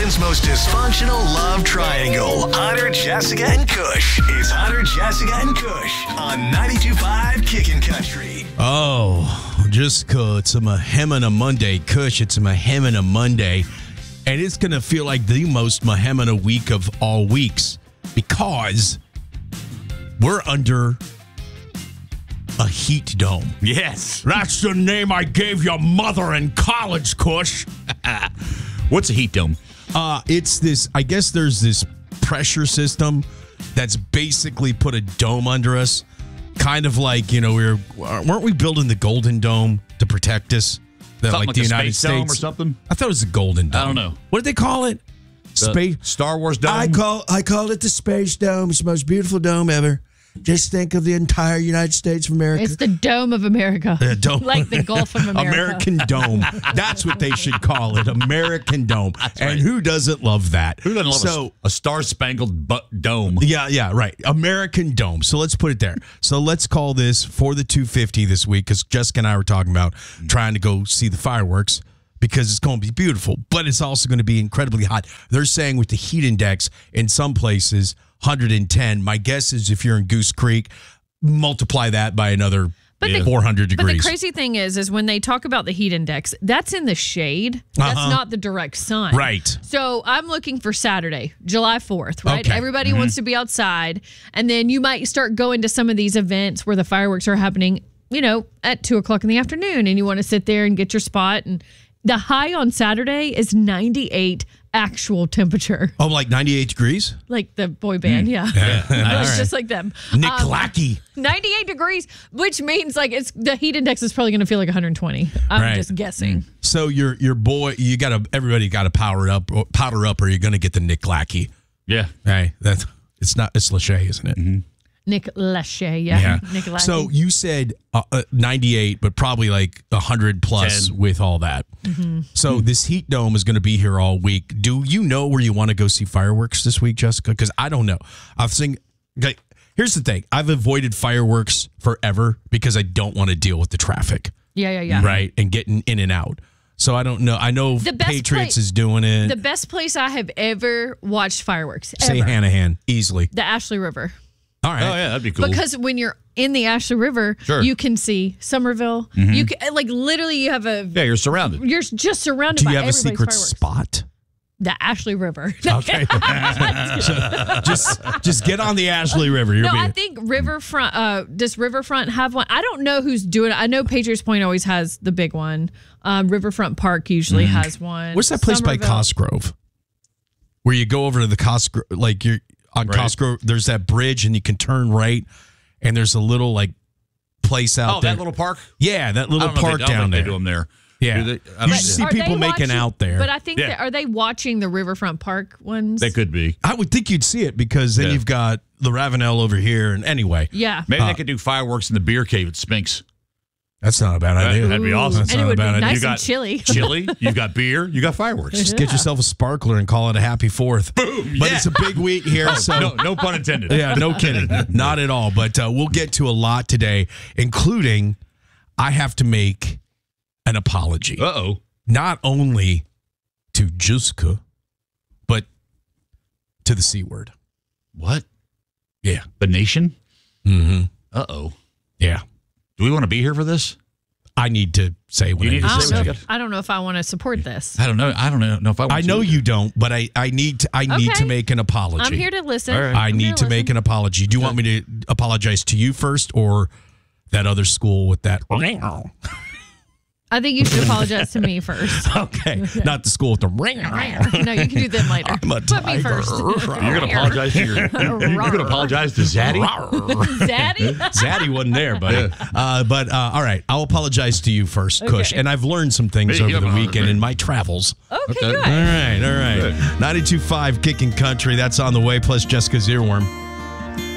Houston's most dysfunctional love triangle, Hunter, Jessica, and Kush. It's Hunter, Jessica, and Kush on 92.5 Kickin' Country. Oh, Jessica, it's a Mahemana Monday. Kush, it's a Mahemana Monday. And it's going to feel like the most Mahemana week of all weeks because we're under a heat dome. Yes. That's the name I gave your mother in college, Kush. What's a heat dome? It's this, I guess there's this pressure system that's basically put a dome under us. Kind of like, weren't we building the Golden Dome to protect us? Something like the a United Space States Dome or something? I thought it was the Golden Dome. I don't know. What did they call it? Space Star Wars Dome? I call it the Space Dome. It's the most beautiful dome ever. Just think of the entire United States of America. It's the Dome of America. Dome. Like the Gulf of America. American Dome. That's what they should call it. American Dome. That's and right. Who doesn't love that? Who doesn't love a star-spangled dome? Yeah, right. American Dome. So let's put it there. So let's call this for the 250 this week because Jessica and I were talking about trying to go see the fireworks because it's going to be beautiful, but it's also going to be incredibly hot. They're saying with the heat index in some places, 110. My guess is if you're in Goose Creek, multiply that by another 400 degrees. But the crazy thing is when they talk about the heat index, that's in the shade. That's not the direct sun. Right. So I'm looking for Saturday, July 4th, right? Okay. Everybody wants to be outside. And then you might start going to some of these events where the fireworks are happening, at 2 o'clock in the afternoon. And you want to sit there and get your spot. And the high on Saturday is 98 actual temperature. Oh, like 98 degrees? Like the boy band, yeah. Right. Just like them. Nick Lackey. 98 degrees, which means like the heat index is probably going to feel like 120. I'm just guessing. So your boy, everybody got to powder up, or you're going to get the Nick Lackey. Yeah. Hey, it's Lachey, isn't it? Mm-hmm. Nick Lachey, yeah. Nick Lackey. So you said 98, but probably like 100 plus 10. with all that. Mm-hmm. So this heat dome is going to be here all week. Do you know where you want to go see fireworks this week, Jessica? Because I don't know. I'm thinking, okay, here's the thing. I've avoided fireworks forever because I don't want to deal with the traffic. Yeah. Right? And getting in and out. So I don't know. I know Patriots is doing it. The best place I have ever watched fireworks. Say ever. Hanahan, easily. The Ashley River. All right. Oh, yeah, that'd be cool. Because when you're in the Ashley River, you can see Somerville. Mm-hmm. You can, literally you have a... Yeah, you're surrounded. You're just surrounded by Do you have a everybody's secret fireworks. spot? The Ashley River. Okay. just get on the Ashley River. I think Riverfront, does Riverfront have one? I don't know who's doing it. I know Patriots Point always has the big one. Riverfront Park usually has one. What's that place by Somerville. Cosgrove? Where you go over to the Cosgrove, like you're on Cosgrove, there's that bridge and you can turn right and there's a little place out there. Oh, that little park? Yeah, that little park down there. They do them there. Yeah. You see people making out there. But I think, are they watching the Riverfront Park ones? They could be. I would think you'd see it because then you've got the Ravenel over here. And anyway. Yeah. Maybe they could do fireworks in the beer cave at Spinks. That's not a bad idea. That'd be awesome. And it would be nice and chilly. Chili, you got beer, you got fireworks. Just get yourself a sparkler and call it a happy 4th. Boom. But it's a big week here. So No pun intended. Yeah, no kidding. Not at all. But we'll get to a lot today, including I have to make an apology. Uh-oh. Not only to Jessica, but to the C word. What? Yeah. The nation? Mm-hmm. Uh-oh. Yeah. Do we want to be here for this? I need to say what I need to say. I don't know if I want to support this. I don't know. I don't know if I want to. I know you don't, but I need to make an apology. I'm here to listen. Right. I need to make an apology. Do you want me to apologize to you first or that other school with that? I think you should apologize to me first. Okay. Not the school with the ring. No, you can do them later. I'm a Put me tiger. first. You're going to apologize to you're going to apologize to Zaddy? Zaddy? Zaddy wasn't there, buddy. But all right, I'll apologize to you first, Kush. And I've learned some things over the weekend in my travels. Okay, good. All right. 92.5 Kicking Country. That's on the way, plus Jessica's earworm.